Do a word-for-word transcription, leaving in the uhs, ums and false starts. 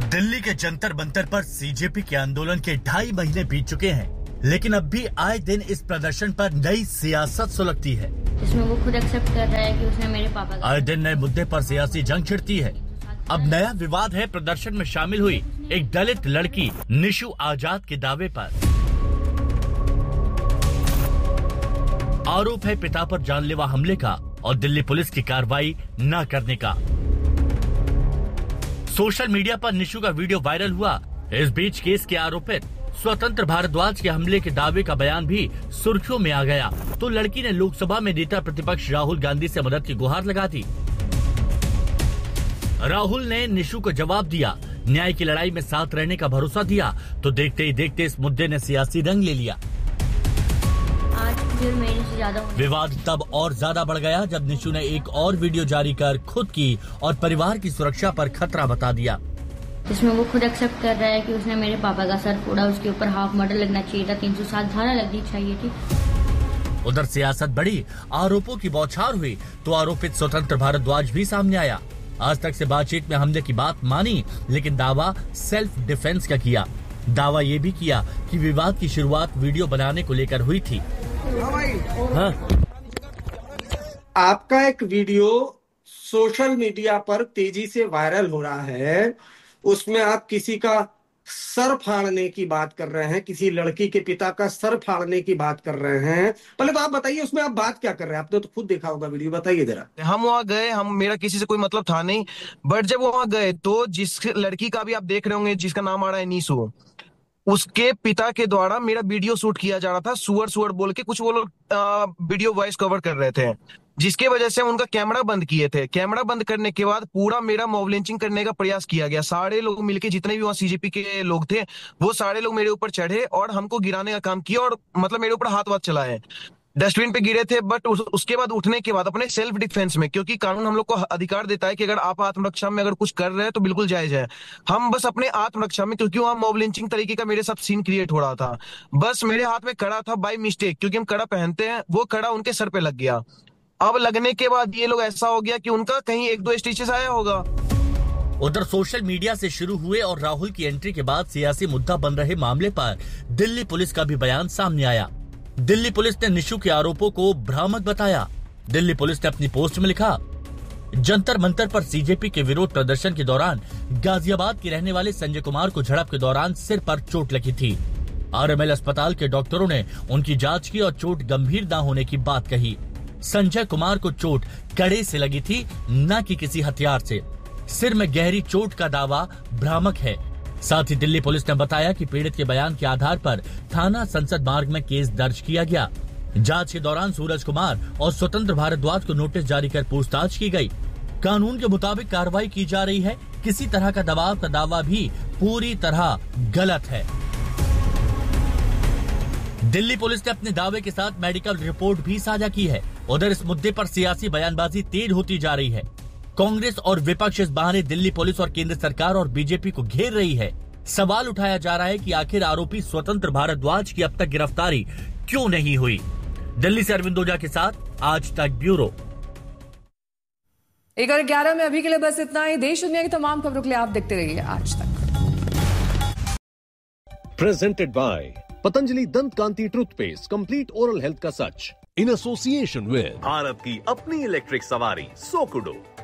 दिल्ली के जंतर मंतर पर सीजेपी के आंदोलन के ढाई महीने बीत चुके हैं, लेकिन अब भी आए दिन इस प्रदर्शन पर नई सियासत सुलगती है। इसमें वो खुद एक्सेप्ट कर रहा है कि उसने मेरे पापा का आए दिन नए मुद्दे पर सियासी जंग छिड़ती है। अब नया विवाद है प्रदर्शन में शामिल हुई एक दलित लड़की निशु आजाद के दावे पर। आरोप है पिता पर जानलेवा हमले का और दिल्ली पुलिस की कार्रवाई न करने का। सोशल मीडिया पर निशु का वीडियो वायरल हुआ। इस बीच केस के आरोपित स्वतंत्र भारद्वाज के हमले के दावे का बयान भी सुर्खियों में आ गया, तो लड़की ने लोकसभा में नेता प्रतिपक्ष राहुल गांधी से मदद की गुहार लगा दी। राहुल ने निशु को जवाब दिया, न्याय की लड़ाई में साथ रहने का भरोसा दिया, तो देखते ही देखते इस मुद्दे ने सियासी रंग ले लिया। से ज्यादा विवाद तब और ज्यादा बढ़ गया जब निशु ने एक और वीडियो जारी कर खुद की और परिवार की सुरक्षा पर खतरा बता दिया। इसमें वो खुद एक्सेप्ट कर रहा है कि उसने मेरे पापा का सर फोड़ा, उसके ऊपर हाफ मर्डर लगना चाहिए था, तीन सौ सात धारा लगनी चाहिए थी। उधर सियासत बढ़ी, आरोपों की बौछार हुई तो आरोपित स्वतंत्र भारद्वाज भी सामने आया। आज तक से बातचीत में हमले की बात मानी, लेकिन दावा सेल्फ डिफेंस का किया। दावा ये भी किया कि विवाद की शुरुआत वीडियो बनाने को लेकर हुई थी। हाँ। आपका एक वीडियो सोशल मीडिया पर तेजी से वायरल हो रहा है, उसमें आप किसी का सर फाड़ने की बात कर रहे हैं, किसी लड़की के पिता का सर फाड़ने की बात कर रहे हैं। पहले तो आप बताइए उसमें आप बात क्या कर रहे हैं? आपने तो खुद देखा होगा वीडियो, बताइए जरा। हम वहां गए, हम मेरा किसी से कोई मतलब था नहीं, बट जब वहां गए तो जिस लड़की का भी आप देख रहे होंगे जिसका नाम आ रहा है नीसू, उसके पिता के द्वारा मेरा वीडियो शूट किया जा रहा था। सुअर सुअर बोल के कुछ वो लोग वीडियो वॉइस कवर कर रहे थे, जिसके वजह से उनका कैमरा बंद किए थे। कैमरा बंद करने के बाद पूरा मेरा मॉब लिंचिंग करने का प्रयास किया गया। सारे लोग मिलके, जितने भी वहां सीजेपी के लोग थे, वो सारे लोग मेरे ऊपर चढ़े और हमको गिराने का काम किया, और मतलब मेरे ऊपर हाथ वाथ चलाए। डस्टबिन पे गिरे थे, बट उस, उसके बाद उठने के बाद अपने सेल्फ डिफेंस में, क्योंकि कानून हम लोग को अधिकार देता है कि अगर आप आत्मरक्षा में अगर कुछ कर रहे हैं तो बिल्कुल जायज है। हम बस अपने आत्मरक्षा में, क्योंकि वहां मॉब लिंचिंग तरीके का मेरे साथ सीन क्रिएट हो रहा था, बस मेरे हाथ में कड़ा था बाय मिस्टेक, क्योंकि हम कड़ा पहनते हैं, वो कड़ा उनके सर पे लग गया। अब लगने के बाद ये लोग ऐसा हो गया कि उनका कहीं एक दो स्टिचेस आया होगा। उधर सोशल मीडिया से शुरू हुए और राहुल की एंट्री के बाद सियासी मुद्दा बन रहे मामले पर दिल्ली पुलिस का भी बयान सामने आया। दिल्ली पुलिस ने निशु के आरोपों को भ्रामक बताया। दिल्ली पुलिस ने अपनी पोस्ट में लिखा, जंतर मंतर पर सीजेपी के विरोध प्रदर्शन के दौरान गाजियाबाद के रहने वाले संजय कुमार को झड़प के दौरान सिर पर चोट लगी थी। आरएमएल अस्पताल के डॉक्टरों ने उनकी जांच की और चोट गंभीर न होने की बात कही। संजय कुमार को चोट कड़े से लगी थी, न कि किसी हथियार से। सिर में गहरी चोट का दावा भ्रामक है। साथ ही दिल्ली पुलिस ने बताया कि पीड़ित के बयान के आधार पर थाना संसद मार्ग में केस दर्ज किया गया। जांच के दौरान सूरज कुमार और स्वतंत्र भारद्वाज को नोटिस जारी कर पूछताछ की गई। कानून के मुताबिक कार्रवाई की जा रही है। किसी तरह का दबाव का दावा भी पूरी तरह गलत है। दिल्ली पुलिस ने अपने दावे के साथ मेडिकल रिपोर्ट भी साझा की है। उधर इस मुद्दे पर सियासी बयानबाजी तेज होती जा रही है। कांग्रेस और विपक्ष इस बहाने दिल्ली पुलिस और केंद्र सरकार और बीजेपी को घेर रही है। सवाल उठाया जा रहा है कि आखिर आरोपी स्वतंत्र भारद्वाज की अब तक गिरफ्तारी क्यों नहीं हुई। दिल्ली से अरविंद ओझा के साथ आज तक ब्यूरो। एक और ग्यारह में अभी के लिए बस इतना ही। देश दुनिया की तमाम खबरों के लिए आप देखते रहिए आज तक। प्रेजेंटेड बाय पतंजलि दंत कांति टूथपेस्ट, कंप्लीट ओरल हेल्थ का सच, इन एसोसिएशन विद भारत की अपनी इलेक्ट्रिक सवारी सोकुडो।